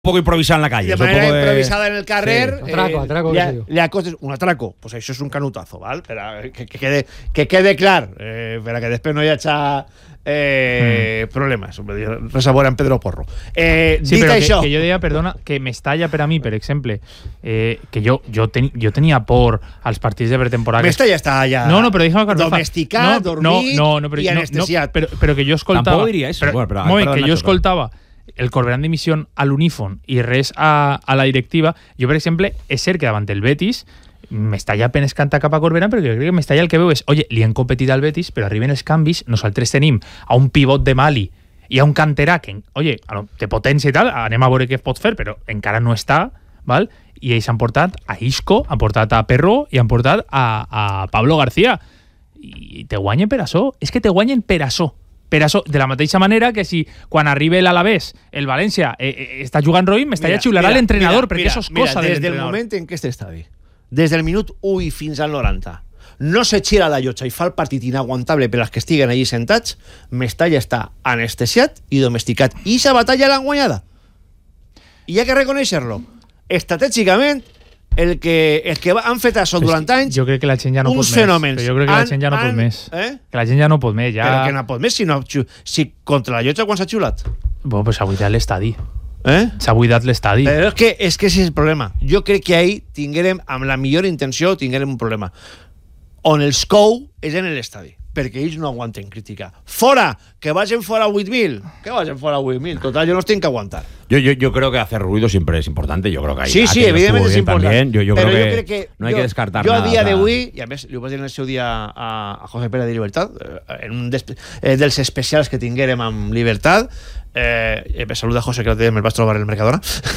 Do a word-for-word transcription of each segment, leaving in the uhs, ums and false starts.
poco improvisado en la calle. De manera manera poco de... improvisada en el carrer. Sí. Atraco, eh, atraco, le, sí. le acostes un atraco. Pues això és un canutazo, val? Per a, que, que, quede, que quede clar, eh, per a que després no hi hagi eh, mm. problemes. Res a veure amb Pedro Porro. Eh, sí, dit però això... que, que jo deia, perdona, que Mestalla per a mi, per exemple, eh, que jo, jo, ten, jo tenia por als partits de pretemporada. Mestalla està ja no, no, però deixa'm acabar. domesticat, no, dormit no, no, però, i anestesiat. No, però, però que jo escoltava... Tampoc diria això. Però, bueno, però, moment, perdón, que Nacho, jo escoltava el Corberán d'emissió a l'unífon i res a, a la directiva. Jo, per exemple, és cert que davant el Betis Mestalla apenas canta cap a Corberán, però jo crec que Mestalla el que veu és, oye, li han competit al Betis, però arriben els canvis, nosaltres tenim a un pivot de Mali i a un canterà que, oye, té potència i tal, anem a veure què pot fer, però encara no està, val? I ells han portat a Isco, han portat a Perro i han portat a, a Pablo García. I te guanyen per això. És que te guanyen per això. Per això, de la mateixa manera que si quan arriba l'Alavés, el València eh, eh, està jugant roïn, Mestalla xiularà l'entrenador, perquè això és cosa de l'entrenador. Des del moment en què este estadi, des del minut u i fins al noranta, no se xira la llotja i fa el partit inaguantable per als que estiguen allí sentats, Mestalla està anestesiat i domesticat. I aquesta batalla l'han guanyada. I hi ha que reconèixer-lo. Estratègicament, el que, el que han fet això durant anys, jo crec que la gent ja no pot més. fenòmens. Però jo crec que la gent ja no han, pot més. Eh? Que la gent ja no pot més. Ja... Però que no pot més si, no, si contra la llotja quan s'ha xiulat. Bueno, pues s'ha buidat l'estadi. Eh? S'ha buidat l'estadi. Però és que, és que ese és el problema. Jo crec que ahir tinguérem, amb la millor intenció, tinguérem un problema. On els cou és en l'estadi, perquè ells no aguanten crítica. Fora! Que vagin fora vuit mil. Que vagin fora vuit mil. Total, yo los tengo que aguantar. Yo, yo, yo creo que hacer ruido siempre es importante. Yo creo que hay Sí, sí, evidentemente es importante. Yo, yo, Pero creo, yo que creo que no hay yo, que descartar yo nada. Yo a día o sea... de hoy, y a més, li ho vaig dir en el seu dia a, a José Pérez de Libertad, eh, en un des, eh, dels especials que tinguérem amb Libertad, eh, me saluda José, que me vas trobar en el Mercadona.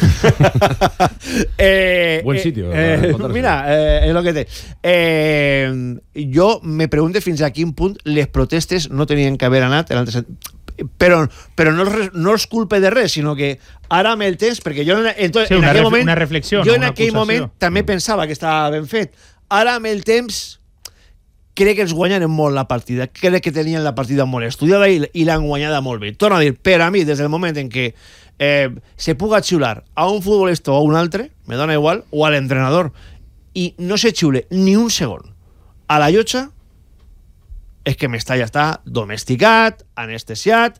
eh, Buen sitio. Eh, eh, mira, eh, és el que té. Eh, jo me pregunto fins a quin punt les protestes no tenien que haver anat en altres... però, però no, no és culpa de res, sinó que ara amb el temps, perquè jo en, en, sí, en una, aquell ref, moment una reflexió, jo no en una aquell acusació. moment també pensava que estava ben fet. Ara amb el temps crec que ens guanyaren molt la partida, crec que tenien la partida molt estudiada i, i l'han guanyada molt bé. Torno a dir, per a mi, des del moment en què eh, se puga xiular a un futbolista o a un altre, me dona igual, o a l'entrenador, i no se xiule ni un segon a la llotja, és que Mestalla està domesticat, anestesiat,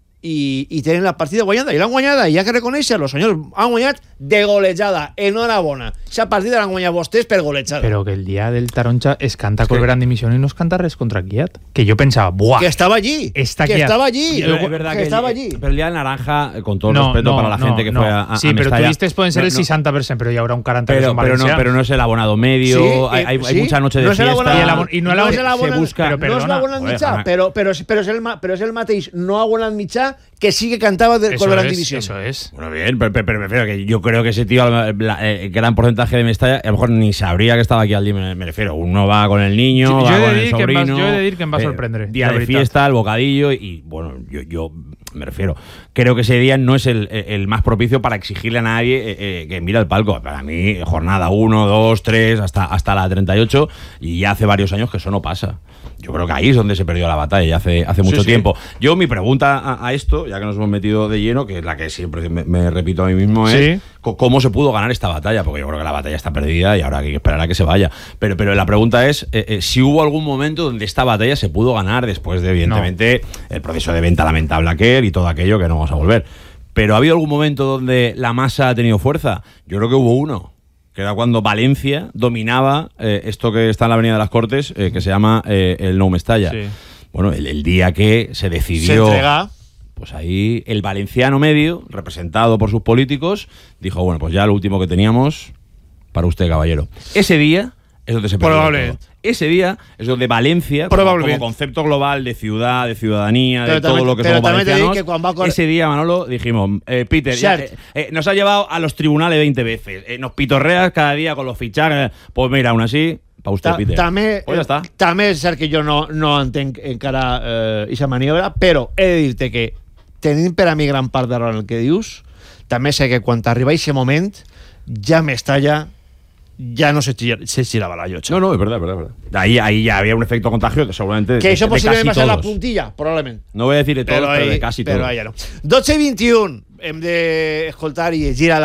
i, i tenen la partida guanyada, i l'han guanyada, i hi ha que reconèixer-lo, senyors, han guanyat de golejada, enhorabona. Aquesta partida l'han guanyat vostès per golejada. Però que el dia del Taronja es canta Corberán d'emissió i no es canta res contra Kiat. Que jo pensava, buah, que estaba allí, está que Kiat. estaba allí, Yo, es verdad que, que estaba el, allí. Pero el día del naranja, con todo el no, respeto no, para la no, gente que no. fue a, a sí, a pero Mestalla, turistes pueden ser no, el sesenta por ciento, pero ya habrá un cuarenta por ciento pero, pero, no, pero no es el abonado medio, Sí, hay, hay, sí, hay mucha noche de no es el fiesta. abonado- Y el abon- y no el abon- és el abonado- se busca- pero no és perdona, l'abonat joder, mitjà, Ana. però, però, però, és el, ma- però és el mateix no abonat mitjà que sí que cantava de Eso Corberán es, División. eso es. Bueno, bien, pero, pero, pero me refiero que yo creo que ese tío, la- la- el gran porcentaje de Mestalla, a lo mejor ni sabría que estaba aquí al día, me, me refiero. Uno va con el niño, Jo- jo va he de con el dir que em va- sobrino. jo he de dir que em va eh, sorprendre, Día la de veritat. fiesta, el bocadillo, y bueno, yo, yo me refiero. Creo que ese día no es el, el más propicio para exigirle a nadie eh, eh, que mira el palco. Para mí, jornada uno, dos, tres, hasta, hasta la treinta y ocho, y ya hace varios años que eso no pasa. Yo creo que ahí es donde se perdió la batalla, ya hace, hace mucho Sí, sí. tiempo. Yo, mi pregunta a, a esto, ya que nos hemos metido de lleno, que es la que siempre me, me repito a mí mismo, es Sí. co- cómo se pudo ganar esta batalla, porque yo creo que la batalla está perdida y ahora hay que esperar a que se vaya. Pero, pero la pregunta es eh, eh, si hubo algún momento donde esta batalla se pudo ganar después de, evidentemente, el proceso de venta lamentable aquel y todo aquello que no vamos a volver. Pero ¿ha habido algún momento donde la masa ha tenido fuerza? Yo creo que hubo uno, que era cuando Valencia dominaba eh, esto que está en la Avenida de las Cortes, eh, que se llama eh, el Nou Mestalla. Sí. Bueno, el, el día que se Se decidió... entrega. Pues ahí el valenciano medio, representado por sus políticos, dijo, bueno, pues ya lo último que teníamos para usted, caballero. Ese día es donde se perdió Probable. todo. Ese día es donde Valencia, como, Probablemente. como concepto global de ciudad, de ciudadanía, Pero de todo también- lo que pero somos también te digo valencianos, que cuando va a cor- ese día, Manolo, dijimos, eh, Peter, ya, Cert. eh, eh, nos ha llevado a los tribunales veinte veces. Eh, nos pitorreas cada día con los fichajes. Pues mira, aún así, para usted, Ta- Peter. També, Pues ja està. eh, també és cert que jo no, no entenc encara eh, aquesta maniobra, però he de dir-te que tenint per a mi gran part de raó en el que dius, també sé que quan arriba aquest moment ja Mestalla ya no se, tira, se giraba la llocha. No, no, es verdad, es verdad. Es verdad. Ahí, ahí ya había un efecto contagio, seguramente. Que de, eso de posiblemente va a ser la todos. puntilla, probablement. No voy a decir de todos, Però, pero, ahí, de casi però todos. ahí ja no. dotze i vint i u, hem d'escoltar i llegir a la